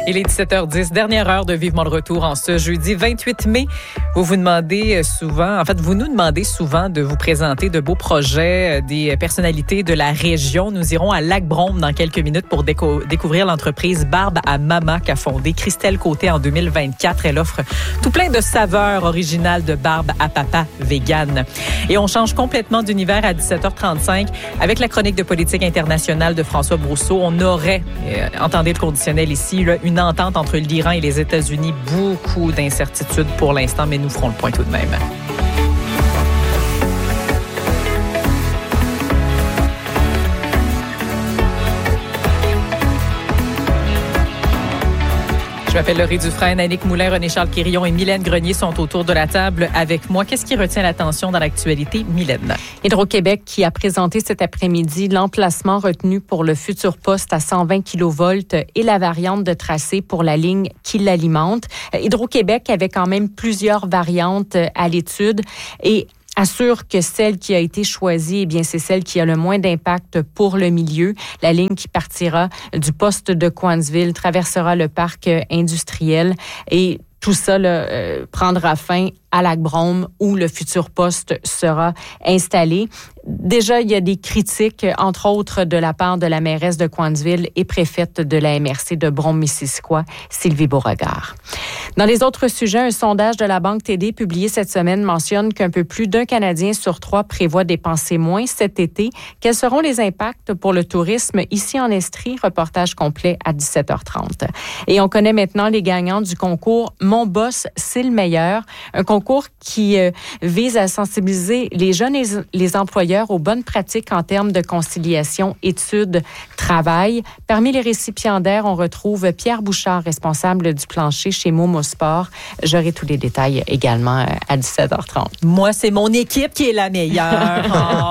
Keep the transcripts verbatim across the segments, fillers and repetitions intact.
Il est dix-sept heures dix, dernière heure de Vivement le retour en ce jeudi vingt-huit mai. Vous vous demandez souvent, en fait, vous nous demandez souvent de vous présenter de beaux projets, des personnalités de la région. Nous irons à Lac-Brome dans quelques minutes pour déco- découvrir l'entreprise Barbe à Mama qu'a fondée Christelle Côté en deux mille vingt-quatre. Elle offre tout plein de saveurs originales de barbe à papa vegan. Et on change complètement d'univers à dix-sept heures trente-cinq avec la chronique de politique internationale de François Brousseau. On aurait, euh, entendez le conditionnel ici, là, une entente entre l'Iran et les États-Unis. Beaucoup d'incertitudes pour l'instant, mais nous ferons le point tout de même. Je m'appelle Laurie Dufresne, Annick Moulin, René-Charles Quérillon et Mylène Grenier sont autour de la table avec moi. Qu'est-ce qui retient l'attention dans l'actualité, Mylène? Hydro-Québec qui a présenté cet après-midi l'emplacement retenu pour le futur poste à cent vingt kilovolts et la variante de tracé pour la ligne qui l'alimente. Hydro-Québec avait quand même plusieurs variantes à l'étude et assure que celle qui a été choisie, eh bien, c'est celle qui a le moins d'impact pour le milieu. La ligne qui partira du poste de Coansville traversera le parc industriel et tout ça là, euh, prendra fin à Lac-Brome où le futur poste sera installé. Déjà, il y a des critiques, entre autres de la part de la mairesse de Coansville et préfète de la M R C de Brome-Missisquoi, Sylvie Beauregard. Dans les autres sujets, un sondage de la Banque T D publié cette semaine mentionne qu'un peu plus d'un Canadien sur trois prévoit dépenser moins cet été. Quels seront les impacts pour le tourisme ici en Estrie? Reportage complet à dix-sept heures trente. Et on connaît maintenant les gagnants du concours Mon Boss, c'est le meilleur. Un concours qui euh, vise à sensibiliser les jeunes et les employeurs aux bonnes pratiques en termes de conciliation, études, travail. Parmi les récipiendaires, on retrouve Pierre Bouchard, responsable du plancher chez Momo Sport. J'aurai tous les détails également à dix-sept heures trente. Moi, c'est mon équipe qui est la meilleure.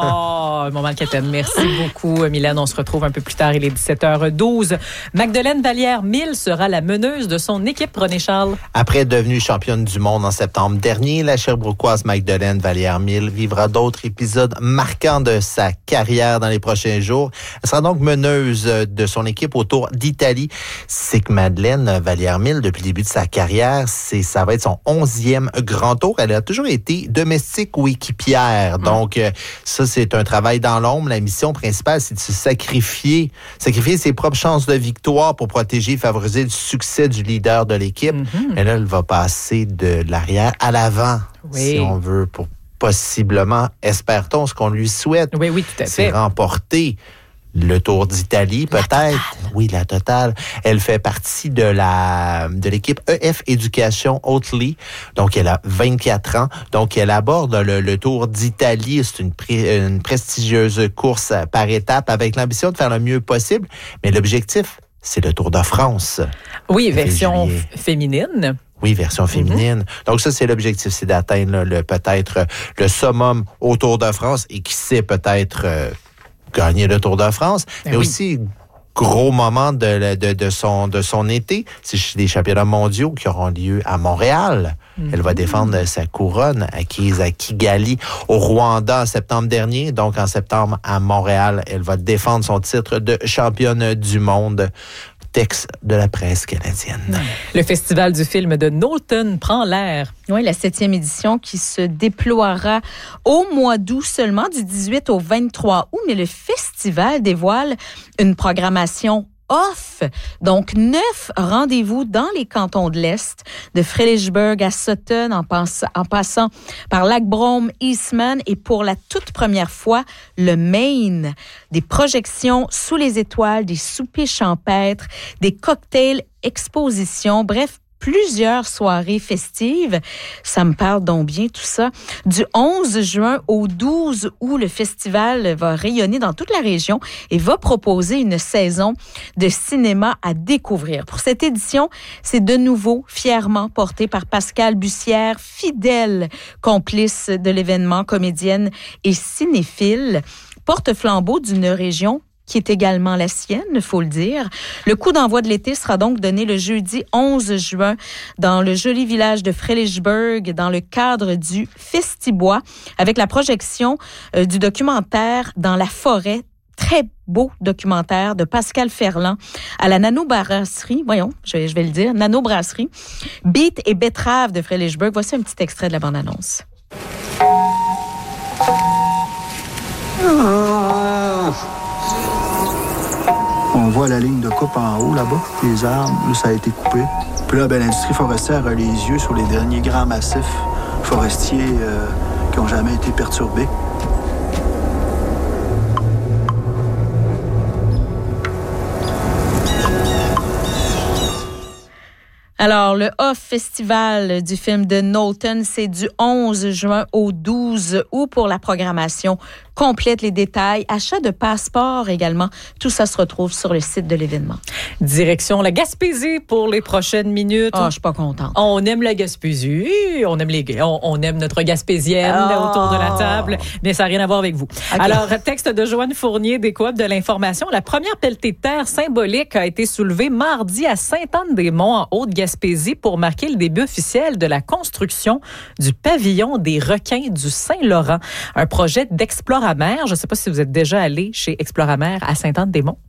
Oh, moment de Merci beaucoup, Mylène. On se retrouve un peu plus tard. Il est dix-sept heures douze. Magdeleine Vallière-Mille sera la meneuse de son équipe, René-Charles. Après devenue championne du monde en septembre dernier, la Sherbrookeoise Magdeleine Vallière-Mille vivra d'autres épisodes marquants de sa carrière dans les prochains jours. Elle sera donc meneuse de son équipe au Tour d'Italie. C'est que Madeleine Vallière-Mille, depuis le début de sa carrière, c'est, ça va être son onzième grand tour. Elle a toujours été domestique ou équipière. Mmh. Donc, ça, c'est un travail dans l'ombre. La mission principale, c'est de se sacrifier, sacrifier ses propres chances de victoire pour protéger et favoriser le succès du leader de l'équipe. Mmh. Et là, elle va passer de l'arrière à l'avant, oui. si on veut, pour possiblement, espère-t-on, ce qu'on lui souhaite. Oui, oui, tout à fait. C'est remporter le Tour d'Italie, peut-être. La oui, la totale. Elle fait partie de la de l'équipe E F Éducation Oatly. Donc, elle a vingt-quatre ans. Donc, elle aborde le, le Tour d'Italie. C'est une, pré, une prestigieuse course par étapes avec l'ambition de faire le mieux possible. Mais l'objectif, c'est le Tour de France. Oui, version f- féminine. Oui, version féminine. Mm-hmm. Donc ça, c'est l'objectif, c'est d'atteindre là, le peut-être le summum au Tour de France et qui sait peut-être euh, gagner le Tour de France, ben mais oui. aussi gros moment de, de, de, son, de son été, c'est les championnats mondiaux qui auront lieu à Montréal. Mm-hmm. Elle va défendre sa couronne acquise à Kigali, au Rwanda en septembre dernier. Donc en septembre à Montréal, elle va défendre son titre de championne du monde. Texte de la presse canadienne. Le Festival du film de Knowlton prend l'air. Oui, la septième édition qui se déploiera au mois d'août seulement, du dix-huit au vingt-trois août, mais le festival dévoile une programmation off. Donc, neuf rendez-vous dans les cantons de l'Est, de Fredericksburg à Sutton, en, pass- en passant par Lac-Brome, Eastman et pour la toute première fois, le Maine. Des projections sous les étoiles, des soupers champêtres, des cocktails, expositions, bref, plusieurs soirées festives. Ça me parle donc bien tout ça. Du onze juin au douze août, le festival va rayonner dans toute la région et va proposer une saison de cinéma à découvrir. Pour cette édition, c'est de nouveau fièrement porté par Pascal Bussière, fidèle complice de l'événement, comédienne et cinéphile, porte-flambeau d'une région qui est également la sienne, il faut le dire. Le coup d'envoi de l'été sera donc donné le jeudi onze juin dans le joli village de Fredericksburg, dans le cadre du Festibois, avec la projection euh, du documentaire « Dans la forêt », très beau documentaire de Pascal Ferland à la nanobrasserie, voyons, je vais, je vais le dire, nanobrasserie, Beet et betterave de Frelichburg. Voici un petit extrait de la bande-annonce. On voit la ligne de coupe en haut, là-bas, les arbres, là, ça a été coupé. Puis là, ben, l'industrie forestière a les yeux sur les derniers grands massifs forestiers euh, qui n'ont jamais été perturbés. Alors, le Off Festival du film de Knowlton, c'est du onze juin au douze août pour la programmation complète, les détails, achat de passeports également. Tout ça se retrouve sur le site de l'événement. Direction la Gaspésie pour les prochaines minutes. Ah, oh, je suis pas contente. On aime la Gaspésie, on aime les, on, on aime notre Gaspésienne oh. autour de la table, mais ça n'a rien à voir avec vous. Okay. Alors, texte de Joanne Fournier des Coop de l'Information. La première pelletée de terre symbolique a été soulevée mardi à Sainte-Anne-des-Monts en Haute-Gaspésie pour marquer le début officiel de la construction du pavillon des requins du Saint-Laurent, un projet d'Exploramer. Je ne sais pas si vous êtes déjà allé chez Exploramer à Sainte-Anne-des-Monts.